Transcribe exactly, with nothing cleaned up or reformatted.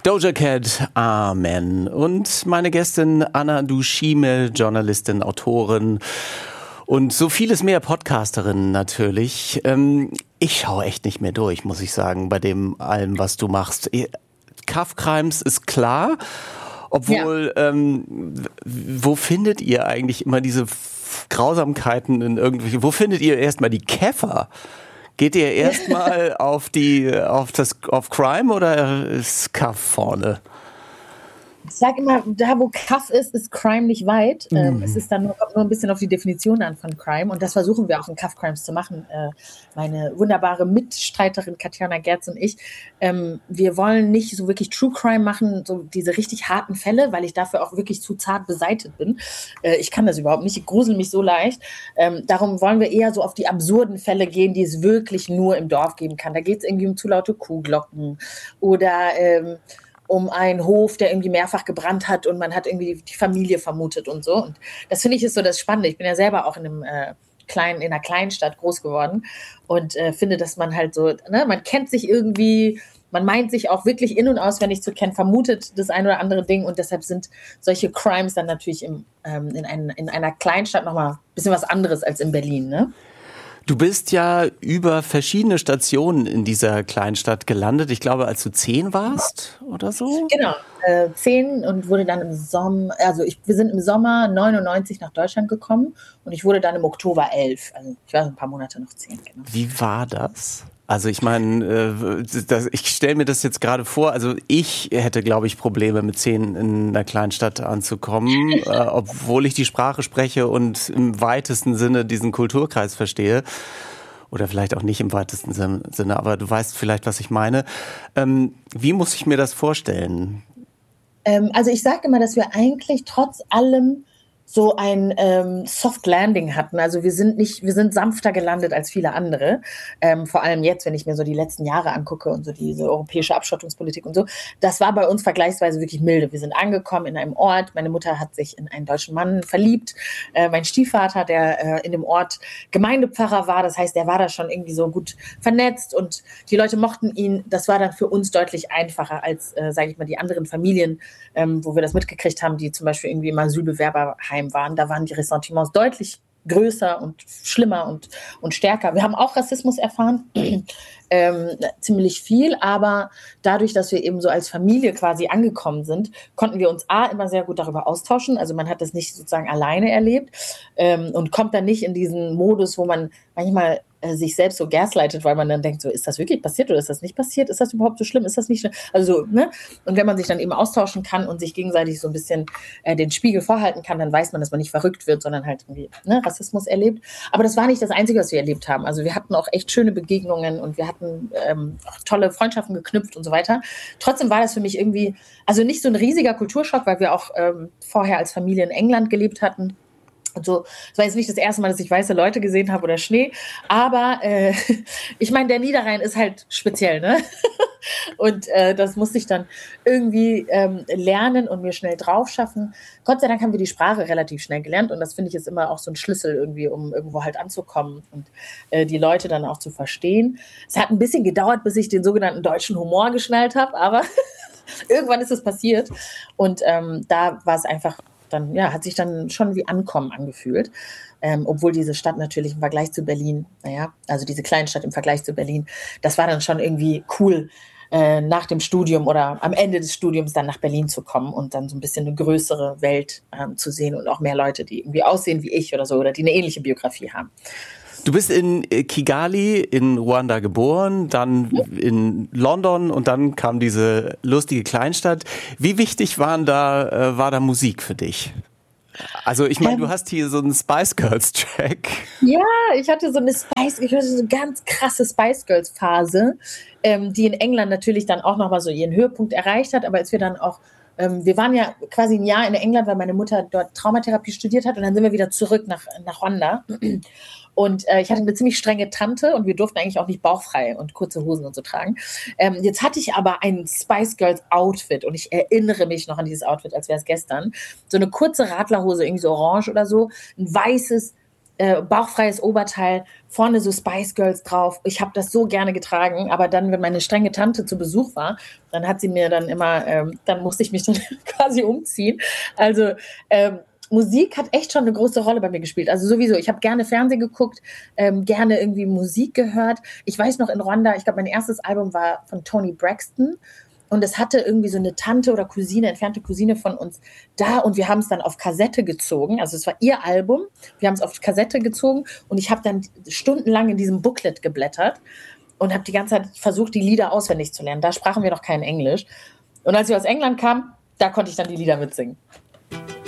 Doja Cat, Amen. Und meine Gästin Anna Dushime, Journalistin, Autorin und so vieles mehr, Podcasterin natürlich. Ähm, ich schaue echt nicht mehr durch, muss ich sagen, bei dem allem, was du machst. Cuff Crimes ist klar, obwohl, ja. ähm, wo findet ihr eigentlich immer diese Grausamkeiten in irgendwelche, wo findet ihr erstmal die Käfer? Geht ihr erstmal auf die, auf das, auf Crime oder ist Cuff vorne? Ich sage immer, da wo Cuff ist, ist Crime nicht weit. Mhm. Ähm, es ist dann nur, kommt nur ein bisschen auf die Definition an von Crime und das versuchen wir auch in Cuff Crimes zu machen. Äh, meine wunderbare Mitstreiterin Katjana Gerz und ich, ähm, wir wollen nicht so wirklich True Crime machen, so diese richtig harten Fälle, weil ich dafür auch wirklich zu zart beseitet bin. Äh, ich kann das überhaupt nicht, ich grusel mich so leicht. Ähm, darum wollen wir eher so auf die absurden Fälle gehen, die es wirklich nur im Dorf geben kann. Da geht es irgendwie um zu laute Kuhglocken oder ähm, um einen Hof, der irgendwie mehrfach gebrannt hat und man hat irgendwie die Familie vermutet und so. Und das finde ich ist so das Spannende. Ich bin ja selber auch in einem äh, kleinen, in einer kleinen Stadt groß geworden und äh, finde, dass man halt so, ne, man kennt sich irgendwie, man meint sich auch wirklich in- und auswendig zu kennen, vermutet das ein oder andere Ding und deshalb sind solche Crimes dann natürlich im, ähm, in, ein, in einer Kleinstadt nochmal ein bisschen was anderes als in Berlin, ne? Du bist ja über verschiedene Stationen in dieser Kleinstadt gelandet. Ich glaube, als du zehn warst oder so? Genau, äh, zehn und wurde dann im Sommer, also ich, wir sind im Sommer neunundneunzig nach Deutschland gekommen und ich wurde dann im Oktober elf. Also ich war so ein paar Monate noch zehn, genau. Wie war das? Also ich meine, äh, ich stelle mir das jetzt gerade vor, also ich hätte, glaube ich, Probleme mit zehn in einer Kleinstadt anzukommen, äh, obwohl ich die Sprache spreche und im weitesten Sinne diesen Kulturkreis verstehe. Oder vielleicht auch nicht im weitesten Sinne, aber du weißt vielleicht, was ich meine. Ähm, wie muss ich mir das vorstellen? Ähm, also ich sage immer, dass wir eigentlich trotz allem so ein ähm, Soft Landing hatten. Also wir sind nicht, wir sind sanfter gelandet als viele andere. Ähm, vor allem jetzt, wenn ich mir so die letzten Jahre angucke und so diese europäische Abschottungspolitik und so. Das war bei uns vergleichsweise wirklich milde. Wir sind angekommen in einem Ort. Meine Mutter hat sich in einen deutschen Mann verliebt. Äh, mein Stiefvater, der äh, in dem Ort Gemeindepfarrer war, das heißt, der war da schon irgendwie so gut vernetzt und die Leute mochten ihn. Das war dann für uns deutlich einfacher als, äh, sage ich mal, die anderen Familien, ähm, wo wir das mitgekriegt haben, die zum Beispiel irgendwie im Asylbewerberheim waren, da waren die Ressentiments deutlich größer und schlimmer und, und stärker. Wir haben auch Rassismus erfahren, ähm, ziemlich viel, aber dadurch, dass wir eben so als Familie quasi angekommen sind, konnten wir uns A, immer sehr gut darüber austauschen, also man hat das nicht sozusagen alleine erlebt ähm, und kommt dann nicht in diesen Modus, wo man manchmal äh, sich selbst so gaslightet, weil man dann denkt, so ist das wirklich passiert oder ist das nicht passiert? Ist das überhaupt so schlimm? Ist das nicht schlimm? Also, ne? Und wenn man sich dann eben austauschen kann und sich gegenseitig so ein bisschen äh, den Spiegel vorhalten kann, dann weiß man, dass man nicht verrückt wird, sondern halt irgendwie ne, Rassismus erlebt. Aber das war nicht das Einzige, was wir erlebt haben. Also wir hatten auch echt schöne Begegnungen und wir hatten ähm, tolle Freundschaften geknüpft und so weiter. Trotzdem war das für mich irgendwie, also nicht so ein riesiger Kulturschock, weil wir auch ähm, vorher als Familie in England gelebt hatten. Und so, es war jetzt nicht das erste Mal, dass ich weiße Leute gesehen habe oder Schnee, aber äh, ich meine, der Niederrhein ist halt speziell, ne? Und äh, das musste ich dann irgendwie ähm, lernen und mir schnell drauf schaffen. Gott sei Dank haben wir die Sprache relativ schnell gelernt und das finde ich ist immer auch so ein Schlüssel irgendwie, um irgendwo halt anzukommen und äh, die Leute dann auch zu verstehen. Es hat ein bisschen gedauert, bis ich den sogenannten deutschen Humor geschnallt habe, aber irgendwann ist es passiert und ähm, da war es einfach dann, ja, hat sich dann schon wie Ankommen angefühlt. Ähm, obwohl diese Stadt natürlich im Vergleich zu Berlin, naja, also diese Kleinstadt im Vergleich zu Berlin, das war dann schon irgendwie cool, äh, nach dem Studium oder am Ende des Studiums dann nach Berlin zu kommen und dann so ein bisschen eine größere Welt ähm, zu sehen und auch mehr Leute, die irgendwie aussehen wie ich oder so oder die eine ähnliche Biografie haben. Du bist in Kigali in Ruanda geboren, dann in London und dann kam diese lustige Kleinstadt. Wie wichtig waren da, äh, war da Musik für dich? Also ich meine, ähm, du hast hier so einen Spice Girls Track. Ja, ich hatte so eine Spice, ich hatte so eine ganz krasse Spice Girls Phase, ähm, die in England natürlich dann auch nochmal so ihren Höhepunkt erreicht hat, aber als wir dann auch ähm, wir waren ja quasi ein Jahr in England, weil meine Mutter dort Traumatherapie studiert hat und dann sind wir wieder zurück nach, nach Ruanda. Und äh, ich hatte eine ziemlich strenge Tante und wir durften eigentlich auch nicht bauchfrei und kurze Hosen und so tragen. Ähm, jetzt hatte ich aber ein Spice Girls Outfit und ich erinnere mich noch an dieses Outfit, als wäre es gestern. So eine kurze Radlerhose, irgendwie so orange oder so, ein weißes äh, bauchfreies Oberteil, vorne so Spice Girls drauf. Ich habe das so gerne getragen, aber dann, wenn meine strenge Tante zu Besuch war, dann hat sie mir dann immer, ähm, dann musste ich mich dann quasi umziehen. Also ähm, Musik hat echt schon eine große Rolle bei mir gespielt. Also sowieso, ich habe gerne Fernsehen geguckt, ähm, gerne irgendwie Musik gehört. Ich weiß noch in Rwanda, ich glaube, mein erstes Album war von Toni Braxton. Und es hatte irgendwie so eine Tante oder Cousine, entfernte Cousine von uns da. Und wir haben es dann auf Kassette gezogen. Also es war ihr Album. Wir haben es auf Kassette gezogen. Und ich habe dann stundenlang in diesem Booklet geblättert und habe die ganze Zeit versucht, die Lieder auswendig zu lernen. Da sprachen wir noch kein Englisch. Und als wir aus England kamen, da konnte ich dann die Lieder mitsingen.